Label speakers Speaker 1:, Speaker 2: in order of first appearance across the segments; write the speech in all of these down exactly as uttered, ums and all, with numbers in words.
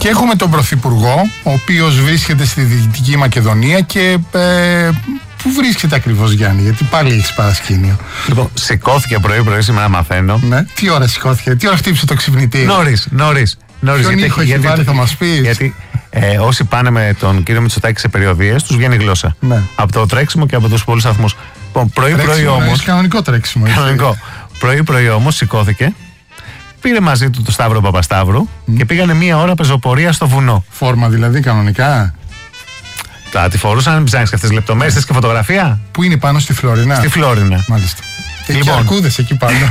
Speaker 1: Και έχουμε τον Πρωθυπουργό, ο οποίος βρίσκεται στη Δυτική Μακεδονία και ε, πού βρίσκεται ακριβώς, Γιάννη, γιατί πάλι έχεις παρασκήνιο.
Speaker 2: Λοιπόν, σηκώθηκε πρωί-πρωί σήμερα, μαθαίνω.
Speaker 1: Ναι, τι ώρα σηκώθηκε, τι ώρα χτύπησε το ξυπνητήρι.
Speaker 2: Νωρίς, νωρίς. νωρίς
Speaker 1: Ποιον ήχο έχει βάλει, θα μας πεις.
Speaker 2: Γιατί ε, όσοι πάνε με τον κύριο Μητσοτάκη σε περιοδίες, τους βγαίνει γλώσσα.
Speaker 1: Ναι.
Speaker 2: Από το τρέξιμο και από τους πολλούς σταθμούς. Λοιπόν, πρωί-πρωί όμως.
Speaker 1: Κανονικό τρέξιμο.
Speaker 2: Κανονικό. Πρωί-πρωί όμως σηκώθηκε. Πήρε μαζί του το Σταύρο Παπασταύρου mm. και πήγανε μία ώρα πεζοπορία στο βουνό.
Speaker 1: Φόρμα δηλαδή, κανονικά.
Speaker 2: Τα τη φορούσαν, μην ψάχνεις και αυτές τις λεπτομέρειες, θες και φωτογραφία.
Speaker 1: Πού είναι, πάνω στη Φλόρινα?
Speaker 2: Στη Φλόρινα.
Speaker 1: Μάλιστα. Εκεί
Speaker 2: λοιπόν,
Speaker 1: αρκούδες εκεί πάνω.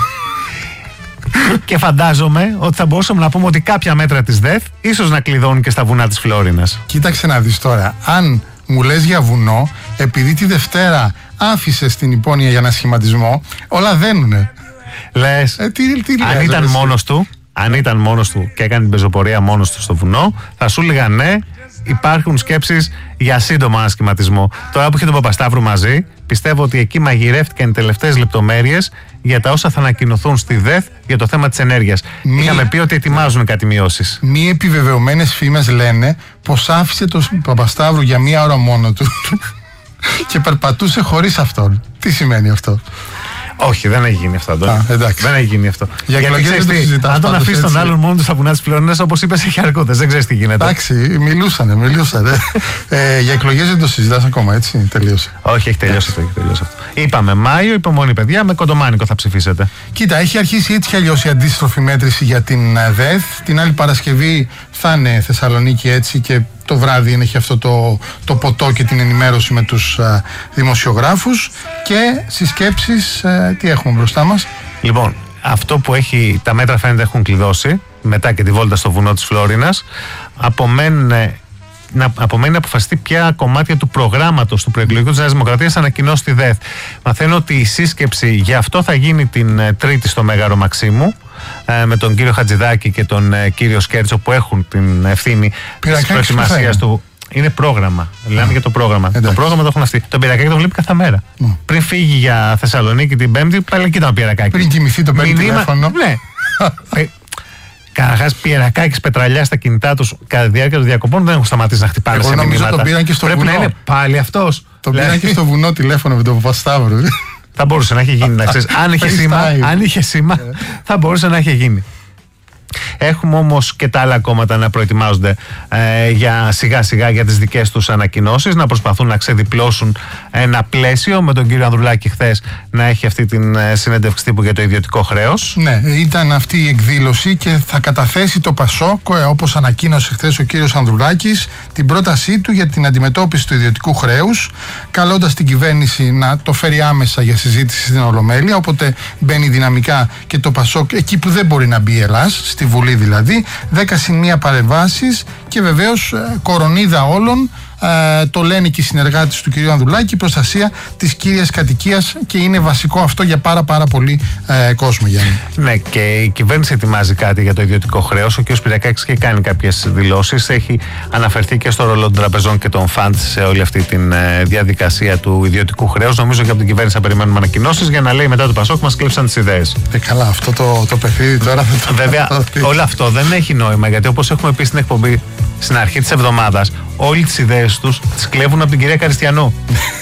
Speaker 2: Και φαντάζομαι ότι θα μπορούσαμε να πούμε ότι κάποια μέτρα της ΔΕΘ ίσως να κλειδώνουν και στα βουνά της Φλόρινας.
Speaker 1: Κοίταξε να δεις τώρα. Αν μου λες για βουνό, επειδή τη Δευτέρα άφησες την υπόνοια για ένα σχηματισμό, όλα δένουνε.
Speaker 2: Λες,
Speaker 1: ε, τι, τι
Speaker 2: αν
Speaker 1: λες,
Speaker 2: ήταν
Speaker 1: εσύ.
Speaker 2: μόνος του, αν ήταν μόνος του και έκανε την πεζοπορία μόνος του στο βουνό, θα σου έλεγα ναι, υπάρχουν σκέψεις για σύντομο ανασχηματισμό. Τώρα που είχε τον Παπασταύρου μαζί, πιστεύω ότι εκεί μαγειρεύτηκαν οι τελευταίες λεπτομέρειες για τα όσα θα ανακοινωθούν στη ΔΕΘ για το θέμα της ενέργειας. Μη... Είχαμε πει ότι ετοιμάζουν κάτι μειώσεις.
Speaker 1: Μη επιβεβαιωμένες φήμες λένε πως άφησε τον Παπασταύρου για μία ώρα μόνο του και περπατούσε χωρίς αυτόν. Τι σημαίνει αυτό?
Speaker 2: Όχι, δεν έχει γίνει αυτό.
Speaker 1: Α,
Speaker 2: δεν έχει γίνει αυτό.
Speaker 1: Για εκλογές δεν το συζητάς.
Speaker 2: Αν τον αφήσει τον άλλον μόνο του στα βουνά της Φλόρινας, όπως είπες, έχει αρκούδες. Δεν ξέρεις τι γίνεται.
Speaker 1: Εντάξει, μιλούσανε, μιλούσανε. ε, για εκλογές δεν το συζητάς ακόμα, έτσι. Τελείωσε.
Speaker 2: Όχι, έχει τελειώσει αυτό, έχει τελειώσει αυτό. Είπαμε Μάιο, υπομονή παιδιά, με κοντομάνικο θα ψηφίσετε.
Speaker 1: Κοίτα, έχει αρχίσει έτσι κι αλλιώς η αντίστροφη μέτρηση για την ΔΕΘ. Την άλλη Παρασκευή θα είναι Θεσσαλονίκη, έτσι, και το βράδυ είναι, έχει αυτό το, το ποτό και την ενημέρωση με τους α, δημοσιογράφους. Και στις σκέψεις, α, τι έχουμε μπροστά μας?
Speaker 2: Λοιπόν, αυτό που έχει, τα μέτρα φαίνεται έχουν κλειδώσει μετά και τη βόλτα στο βουνό της Φλόρινας. Απομένουν να, απομένει να αποφασιστεί ποια κομμάτια του προγράμματος του προεκλογικού της Νέας Δημοκρατίας ανακοινώσει τη ΔΕΘ. Μαθαίνω ότι η σύσκεψη για αυτό θα γίνει την Τρίτη στο Μέγαρο Μαξίμου, με τον κύριο Χατζηδάκη και τον κύριο Σκέρτσο, που έχουν την ευθύνη της προετοιμασίας του. Είναι πρόγραμμα. Λέμε yeah. για το πρόγραμμα. Εντάξει. Το πρόγραμμα το έχουν αυτοί. Τον Πυρακάκη τον βλέπει κάθε μέρα. Mm. Πριν φύγει για Θεσσαλονίκη την Πέμπτη, πάλι εκεί ήταν ο Πυρακάκης.
Speaker 1: Πριν κοιμηθεί το παίρνει τηλέφωνο.
Speaker 2: Ναι. Καταρχάς, Πυρακάκης, πετραλιά στα κινητά τους κατά τη διάρκεια των διακοπών δεν έχουν σταματήσει να χτυπάνε.
Speaker 1: Εγώ
Speaker 2: σε
Speaker 1: νομίζω
Speaker 2: μηνύματα.
Speaker 1: τον πήραν και στο
Speaker 2: Πρέπει
Speaker 1: βουνό.
Speaker 2: να είναι πάλι αυτός.
Speaker 1: Τον πήραν και στο βουνό τηλέφωνο με τον Παπασταύρου.
Speaker 2: Θα μπορούσε να έχει γίνει, να ξέρεις. Αν είχε σήμα, αν είχε σήμα θα μπορούσε να έχει γίνει. Έχουμε όμως και τα άλλα κόμματα να προετοιμάζονται ε, για σιγά σιγά για τις δικές τους ανακοινώσεις, να προσπαθούν να ξεδιπλώσουν ένα πλαίσιο, με τον κύριο Ανδρουλάκη χθες να έχει αυτή την ε, συνέντευξη τύπου για το ιδιωτικό χρέος.
Speaker 1: Ναι, ήταν αυτή η εκδήλωση και θα καταθέσει το ΠΑΣΟΚ, ε, όπως ανακοίνωσε χθες ο κύριος Ανδρουλάκης, την πρότασή του για την αντιμετώπιση του ιδιωτικού χρέους, καλώντας την κυβέρνηση να το φέρει άμεσα για συζήτηση στην Ολομέλεια. Οπότε μπαίνει δυναμικά και το ΠΑΣΟΚ εκεί που δεν μπορεί να μπει η Ελλάς, στη Βουλή δηλαδή, δέκα συν μία παρεμβάσεις και βεβαίως ε, κορονίδα όλων, ε, το λένε και οι συνεργάτες του κυρίου Ανδρουλάκη, η προστασία της κύριας κατοικίας, και είναι βασικό αυτό για πάρα πάρα πολύ ε, κόσμο, Γιάννη.
Speaker 2: Ναι, και η κυβέρνηση ετοιμάζει κάτι για το ιδιωτικό χρέος. Ο κ. Πυριακάκης έχει κάνει κάποιες δηλώσεις, έχει αναφερθεί και στο ρόλο των τραπεζών και των φαντ σε όλη αυτή τη ε, διαδικασία του ιδιωτικού χρέους. Νομίζω και από την κυβέρνηση θα περιμένουμε ανακοινώσεις για να λέει μετά το ΠΑΣΟΚ μας κλέψαν τις ιδέες.
Speaker 1: Ε, καλά, αυτό το, το παιχνίδι τώρα θα το.
Speaker 2: Βέβαια, όλο αυτό δεν έχει νόημα, γιατί όπως έχουμε πει στην εκπομπή στην αρχή της εβδομάδας, όλοι τις ιδέες τους τις κλέβουν από την κυρία Καριστιανού.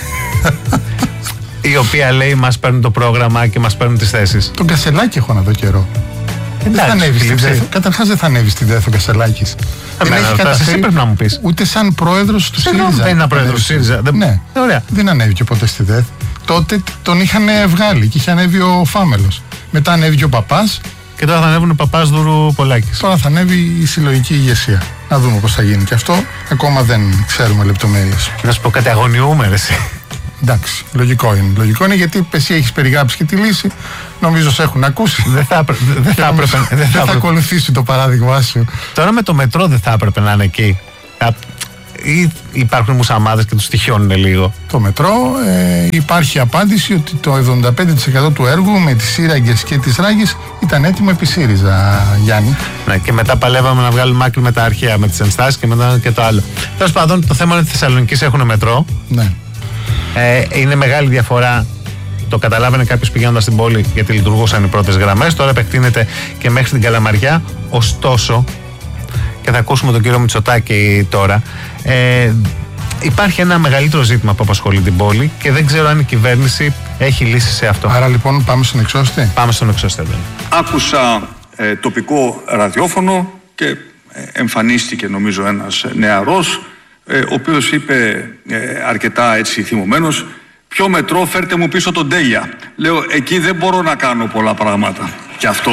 Speaker 2: Η οποία λέει μας παίρνουν το πρόγραμμα και μας παίρνουν τις θέσεις.
Speaker 1: Τον Κασελάκη έχω να δω καιρό.
Speaker 2: Εντάξει,
Speaker 1: καταρχάς δεν θα ανέβει στη ΔΕΘ ο Κασελάκης.
Speaker 2: Δεν έχει καταφέρει, πρέπει να μου πεις.
Speaker 1: Ούτε σαν πρόεδρος του ΣΥΡΙΖΑ.
Speaker 2: Δεν είναι πρόεδρος του ΣΥΡΙΖΑ.
Speaker 1: Ναι, ωραία. Δεν ανέβηκε ποτέ στη ΔΕΘ. Τότε τον είχαν βγάλει και είχε ανέβει ο Φάμελος. Μετά ανέβηκε ο Παπάς.
Speaker 2: Και τώρα θα ανέβουν ο Παπάς-Δούρου Πολάκης.
Speaker 1: Τώρα θα ανέβει η συλλογική ηγεσία. Να δούμε πώς θα γίνει και αυτό. Ακόμα δεν ξέρουμε λεπτομέρειες.
Speaker 2: Να σου πω κάτι, αγωνιούμε, εσύ.
Speaker 1: Εντάξει, λογικό είναι. Λογικό είναι, γιατί εσύ έχεις περιγράψει και τη λύση. Νομίζω σε έχουν ακούσει.
Speaker 2: Δεν θα, έπρεπε, δεν θα, έπρεπε,
Speaker 1: δεν θα, θα ακολουθήσει το παράδειγμά σου.
Speaker 2: Τώρα με το μετρό δεν θα έπρεπε να είναι εκεί. Ή υπάρχουν μουσαμάδες και τους στοιχιώνουν λίγο.
Speaker 1: Το μετρό, ε, υπάρχει απάντηση ότι το εβδομήντα πέντε τοις εκατό του έργου με τις σύραγγες και τις ράγες ήταν έτοιμο επί ΣΥΡΙΖΑ, Γιάννη.
Speaker 2: Ναι, και μετά παλεύαμε να βγάλουμε άκρη με τα αρχαία, με τις ενστάσεις και μετά και το άλλο. Τέλος πάντων, το θέμα είναι ότι οι Θεσσαλονικείς έχουν μετρό.
Speaker 1: Ναι.
Speaker 2: Ε, είναι μεγάλη διαφορά. Το καταλάβαινε κάποιος πηγαίνοντας στην πόλη, γιατί λειτουργούσαν οι πρώτες γραμμές. Τώρα επεκτείνεται και μέχρι την Καλαμαριά. Ωστόσο, και θα ακούσουμε τον κύριο Μητσοτάκη τώρα. Ε, Υπάρχει ένα μεγαλύτερο ζήτημα που απασχολεί την πόλη και δεν ξέρω αν η κυβέρνηση έχει λύσει σε αυτό.
Speaker 1: Άρα λοιπόν πάμε στον εξώστη.
Speaker 2: Πάμε στον εξώστη.
Speaker 3: Άκουσα ε, τοπικό ραδιόφωνο και ε, εμφανίστηκε νομίζω ένας νεαρός ε, ο οποίος είπε ε, αρκετά έτσι θυμωμένος, ποιο μετρό, φέρτε μου πίσω τον Τέλεια. Λέω, εκεί δεν μπορώ να κάνω πολλά πράγματα. Και αυτό...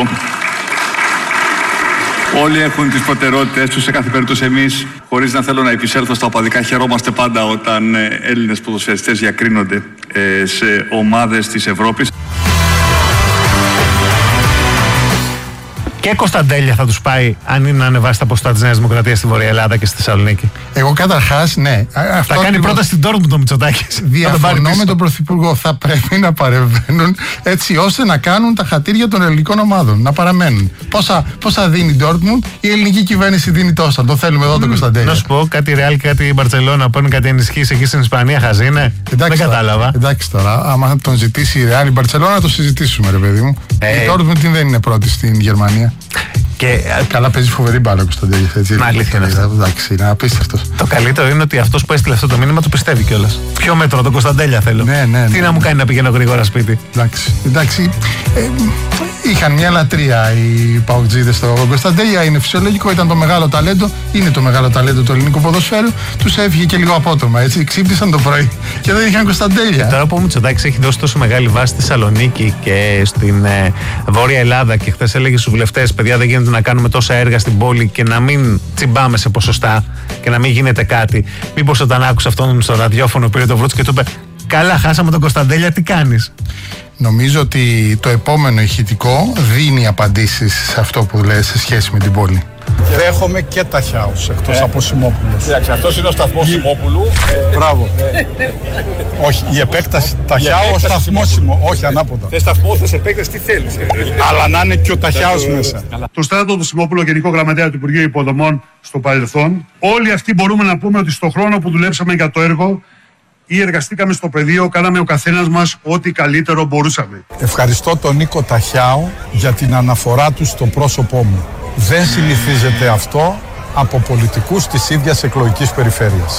Speaker 3: Όλοι έχουν τις προτεραιότητες τους, σε κάθε περίπτωση εμείς, χωρίς να θέλω να επισέλθω στα οπαδικά, χαιρόμαστε πάντα όταν ε, Έλληνες ποδοσφαιριστές διακρίνονται ε, σε ομάδες της Ευρώπης.
Speaker 2: Και Κωνσταντέλια θα τους πάει αν είναι να ανεβάσει τα ποσοστά της Νέας Δημοκρατίας στη Βόρεια Ελλάδα και στη Θεσσαλονίκη.
Speaker 1: Εγώ καταρχάς, ναι.
Speaker 2: Αυτό θα κάνει πρώτα στην Ντόρτμουντ το Μητσοτάκης.
Speaker 1: Διαφωνώ με τον Πρωθυπουργό. Θα πρέπει να παρεμβαίνουν έτσι ώστε να κάνουν τα χατήρια των ελληνικών ομάδων. Να παραμένουν. Πόσα, πόσα δίνει η Ντόρτμουντ, η ελληνική κυβέρνηση δίνει τόσα. Το θέλουμε εδώ τον Κωνσταντέλια.
Speaker 2: Να σου πω κάτι Ρεάλ και κάτι Μπαρτσελόνα που παίρνουν κάτι ενισχύσει εκεί στην Ισπανία, χαζή είναι. Δεν κατάλαβα.
Speaker 1: Εντάξει τώρα, άμα τον ζητήσει η Ρεάλ η Μπαρτσελόνα, να το συζητήσουμε, ρε παιδί μου. Ε... Η Ντόρτμουντ δεν είναι πρώτη στην Γερμανία. Και... Καλά, παίζει φοβερή μπάλα ο Κωνσταντέλια.
Speaker 2: Αλήθεια είναι αυτό.
Speaker 1: Εντάξει, είναι απίστευτος.
Speaker 2: Το καλύτερο είναι ότι αυτός που έστειλε αυτό το μήνυμα το πιστεύει κιόλας. Ποιο μέτρο, τον Κωνσταντέλια θέλω.
Speaker 1: Ναι, ναι, ναι.
Speaker 2: Τι να μου κάνει να πηγαίνω γρήγορα σπίτι.
Speaker 1: Εντάξει. εντάξει. Ε, είχαν μια λατρεία οι παουτζίδες στο Κωνσταντέλια. Είναι φυσιολογικό, ήταν το μεγάλο ταλέντο. Είναι το μεγάλο ταλέντο του ελληνικού ποδοσφαίρου. Τους έφυγε και λίγο απότομα. Έτσι. Ξύπνησαν το πρωί και δεν είχαν Κωνσταντέλια.
Speaker 2: Τώρα που ο Μητσοτάκης έχει δώσει τόσο μεγάλη βάση στη Θεσσαλονίκη και στην ε, Βόρεια Ελλάδα και χθες έλεγε στους βουλευτές, παιδιά, δεν γίνεται να κάνουμε τόσα έργα στην πόλη και να μην τσιμπάμε σε ποσοστά και να μην γίνεται κάτι. Μήπως όταν άκουσε αυτόν στο ραδιόφωνο πήρε το βρούτς και του είπε, καλά, χάσαμε τον Κωνσταντέλια, τι κάνεις?
Speaker 1: Νομίζω ότι το επόμενο ηχητικό δίνει απαντήσεις σε αυτό που λες σε σχέση με την πόλη.
Speaker 4: Δέχομαι και τα Χάους εκτός ε, από Σιμόπουλος.
Speaker 5: Εντάξει, αυτός είναι ο σταθμός Σιμόπουλου.
Speaker 4: Μπράβο. Όχι, η επέκταση τα Χάου, σταθμό Σιμόπουλου. Όχι, ανάποδα.
Speaker 5: Θες σταθμό, θες επέκταση, τι θέλεις.
Speaker 4: Αλλά να είναι και ο Ταχιάος μέσα.
Speaker 6: Το στράτο του Σιμόπουλο, Γενικό Γραμματέα του Υπουργείου Υποδομών στο παρελθόν, όλοι αυτοί μπορούμε να πούμε ότι στο χρόνο που δουλέψαμε για το έργο ή εργαστήκαμε στο πεδίο, κάναμε ο καθένας μας ό,τι καλύτερο μπορούσαμε.
Speaker 4: Ευχαριστώ τον Νίκο Ταχιάου για την αναφορά του στο πρόσωπό μου. Δεν συνηθίζεται αυτό από πολιτικούς της ίδιας εκλογικής περιφέρειας.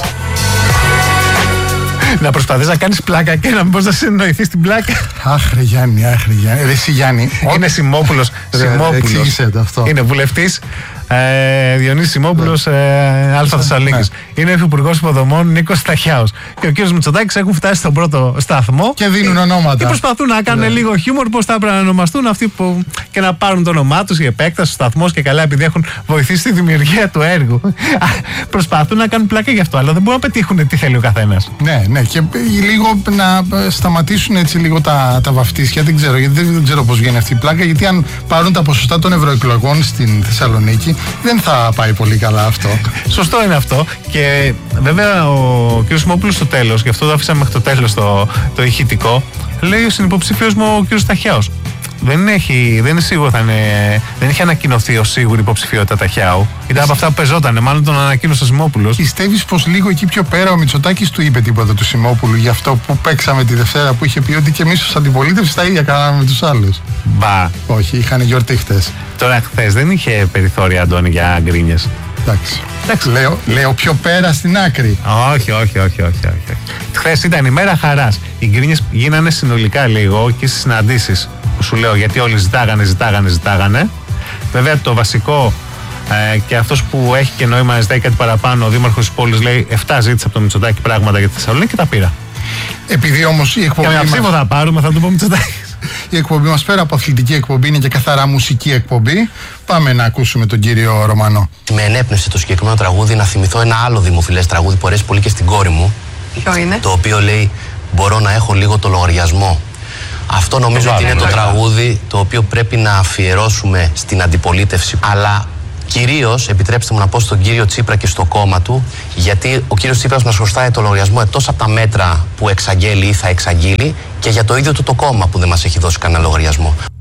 Speaker 2: Να προσπαθείς να κάνεις πλάκα και να μην μπορείς να συνεννοηθείς την πλάκα.
Speaker 1: Άχρε Γιάννη, άχρε Γιάννη. Ρε εσύ Γιάννη.
Speaker 2: Είναι Σιμόπουλος.
Speaker 1: Εξήγησέ το αυτό.
Speaker 2: Είναι βουλευτής. Ε, Διονύσης Σιμόπουλος, ε, Αλφα Θεσσαλονίκης. Ναι. Είναι υφυπουργός υποδομών Νίκος Ταχιάος. Και ο κύριος Μητσοτάκης έχουν φτάσει στον πρώτο σταθμό.
Speaker 1: Και δίνουν ονόματα.
Speaker 2: Και προσπαθούν να κάνουν ναι. λίγο χιούμορ πώς θα έπρεπε να ονομαστούν αυτοί που. Και να πάρουν το όνομά τους, η επέκταση, ο σταθμός και καλά, επειδή έχουν βοηθήσει στη δημιουργία του έργου. Προσπαθούν να κάνουν πλάκα γι' αυτό, αλλά δεν μπορούν να πετύχουν τι θέλει ο καθένας.
Speaker 1: Ναι, ναι. Και λίγο να σταματήσουν έτσι λίγο τα, τα βαφτίσια. Δεν ξέρω, γιατί δεν ξέρω πώς βγαίνει αυτή η πλάκα. Γιατί αν πάρουν τα ποσοστά των ευρωεκλογών στην Θεσσαλονίκη, δεν θα πάει πολύ καλά αυτό.
Speaker 2: Σωστό είναι αυτό. Και βέβαια ο κ. Σιμόπουλος στο τέλος, γι' αυτό το άφησα μέχρι το τέλος το, το ηχητικό, λέει ο συνυποψήφιος μου ο κ. Ταχιάος. Δεν, έχει, δεν είναι σίγουρο, θα είναι, δεν έχει ανακοινωθεί ως σίγουρη υποψηφιότητα Ταχιάου. Ήταν από αυτά που πεζότανε, μάλλον τον ανακοίνωσε ο Σιμόπουλος.
Speaker 1: Πιστεύεις πως λίγο εκεί πιο πέρα ο Μητσοτάκης του είπε τίποτα του Σιμόπουλου για αυτό που παίξαμε τη Δευτέρα, που είχε πει ότι και εμείς ως αντιπολίτευση τα ίδια κάναμε με τους άλλους?
Speaker 2: Μπα.
Speaker 1: Όχι, είχαν γιορτή χτες.
Speaker 2: Τώρα χθες δεν είχε περιθώρια, Αντώνη, για γκρίνιες.
Speaker 1: Εντάξει. Εντάξει. Λέω, λέω πιο πέρα στην άκρη.
Speaker 2: Όχι, όχι, όχι, όχι, όχι. Χθες ήταν η μέρα χαράς. Οι γκρίνιες γίνανε συνολικά λίγο και στις συναντήσεις που σου λέω, γιατί όλοι ζητάγανε, ζητάγανε, ζητάγανε. Βέβαια το βασικό ε, και αυτός που έχει και νόημα να ζητάει κάτι παραπάνω, ο δήμαρχος της πόλης λέει εφτά ζήτησε από το Μητσοτάκη πράγματα για τη Θεσσαλονίκη και τα πήρα.
Speaker 1: Επειδή όμως η εκπομπή.
Speaker 2: Και μια ψήφο θα πάρουμε, θα του πω Μητσοτάκη.
Speaker 1: Η εκπομπή μας πέρα από αθλητική εκπομπή είναι και καθαρά μουσική εκπομπή. Πάμε να ακούσουμε τον κύριο Ρωμανό.
Speaker 7: Με ενέπνευσε το συγκεκριμένο τραγούδι να θυμηθώ ένα άλλο δημοφιλές τραγούδι που αρέσει πολύ και στην κόρη μου.
Speaker 8: Ποιο είναι?
Speaker 7: Το οποίο λέει «Μπορώ να έχω λίγο το λογαριασμό». Αυτό νομίζω ότι είναι το τραγούδι το οποίο πρέπει να αφιερώσουμε στην αντιπολίτευση, αλλά κυρίως, επιτρέψτε μου να πω στον κύριο Τσίπρα και στο κόμμα του, γιατί ο κύριος Τσίπρας μας χρωστάει το λογαριασμό εκτός από τα μέτρα που εξαγγέλει ή θα εξαγγείλει και για το ίδιο του το κόμμα που δεν μας έχει δώσει κανένα λογαριασμό.